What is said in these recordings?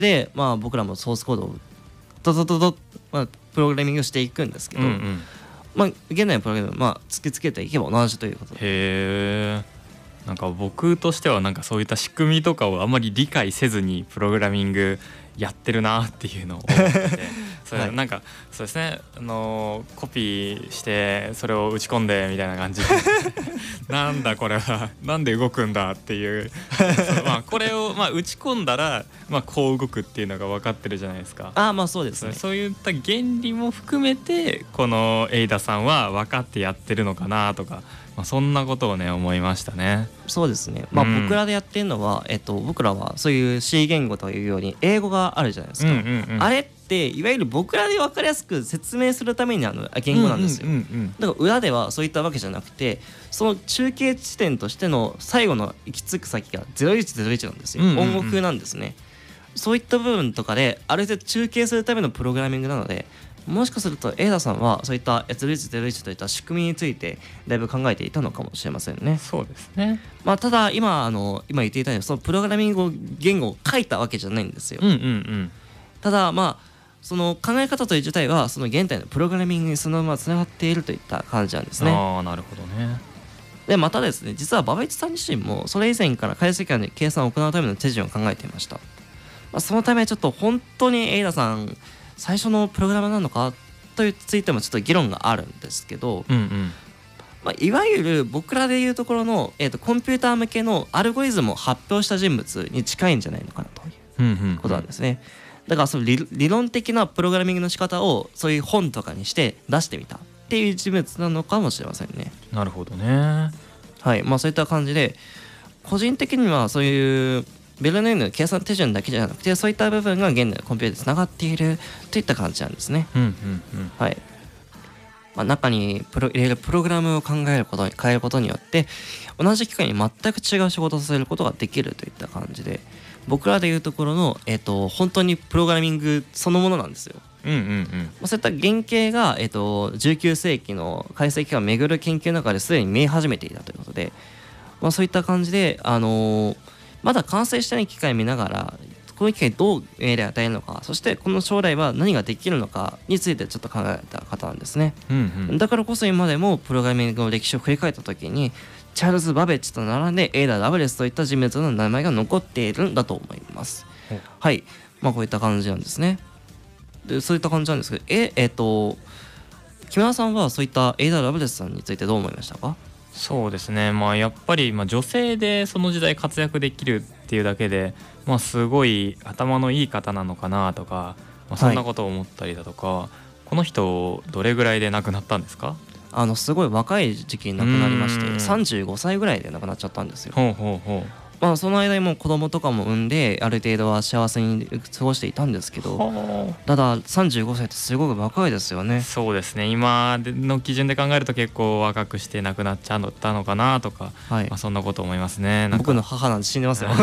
で、僕らもソースコードをドドドド、プログラミングしていくんですけど、現代のプログラム突きつけていけば同じということで。 へー。なんか僕としてはなんかそういった仕組みとかをあまり理解せずにプログラミングやってるなっていうのを思っててそれなんかそうですね、コピーしてそれを打ち込んでみたいな感じでなんだこれはなんで動くんだっていうこれを打ち込んだらこう動くっていうのが分かってるじゃないですか。 そうですね。 そういった原理も含めてこのエイダさんは分かってやってるのかなとか、そんなことをね思いましたね。 そうですね、僕らでやってるのは、僕らはそういう C 言語というように英語があるじゃないですか、あれっていわゆる僕らで分かりやすく説明するために言語なんですよ。だから裏ではそういったわけじゃなくて、その中継地点としての最後の行き着く先が0101なんですよ。音符なんですね。そういった部分とかである程度中継するためのプログラミングなので、もしかするとエイダさんはそういった0101といった仕組みについてだいぶ考えていたのかもしれませんね。 そうですね。 ただ今言っていたようにそのプログラミング言語を書いたわけじゃないんですよ。ただその考え方という自体はその現代のプログラミングにそのままつながっているといった感じなんですね。 なるほどね。 でまたですね、実は馬場一さん自身もそれ以前から解析間で計算を行うための手順を考えていました。そのためちょっと本当にエイダさん最初のプログラムなのかというついてもちょっと議論があるんですけど、いわゆる僕らでいうところの、コンピューター向けのアルゴリズムを発表した人物に近いんじゃないのかなということなんですね。だからその理論的なプログラミングの仕方をそういう本とかにして出してみたっていう人物なのかもしれませんね。 なるほどね。 はい、そういった感じで個人的にはそういうベルノイユの計算手順だけじゃなくてそういった部分が現代のコンピューターでつながっているといった感じなんですね。はい。中に入れるプログラムを変えることによって同じ機械に全く違う仕事をさせることができるといった感じで、僕らでいうところの、本当にプログラミングそのものなんですよ。そういった原型が、19世紀の解析をめぐる研究の中ですでに見え始めていたということで、そういった感じでまだ完成してない機械を見ながらこの機械どう命令を与えるのか、そしてこの将来は何ができるのかについてちょっと考えた方なんですね。だからこそ今でもプログラミングの歴史を振り返った時にチャールズ・バベッジと並んでエイダ・ラブレスといった人物の名前が残っているんだと思います。はい、こういった感じなんですね。でそういった感じなんですけど木村さんはそういったエイダ・ラブレスさんについてどう思いましたか？ そうですね、やっぱり女性でその時代活躍できるっていうだけで、すごい頭のいい方なのかなとか、そんなことを思ったりだとか、この人どれぐらいで亡くなったんですか？ すごい若い時期に亡くなりまして35歳ぐらいで亡くなっちゃったんですよ。その間にもう子供とかも産んである程度は幸せに過ごしていたんですけど、ただ35歳ってすごく若いですよね。 そうですね、今の基準で考えると結構若くして亡くなっちゃったのかなとか、そんなこと思いますね。 僕の母なんて死んでますよ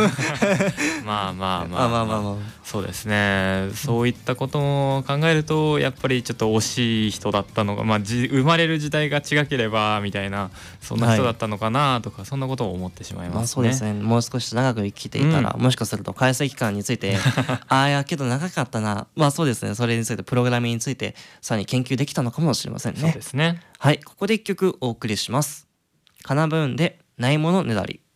そうですね、そういったことも考えるとやっぱりちょっと惜しい人だったのが、生まれる時代が違ければみたいな、そんな人だったのかなとか、そんなことを思ってしまいますね。 そうですね、もう少し長く生きていたら、もしかすると解析期間についていやけど長かったな、そうですね、それについてプログラミングについてさらに研究できたのかもしれませんね。 そうですね。 はい、ここで一曲お送りします。カナブーンでないものねだり。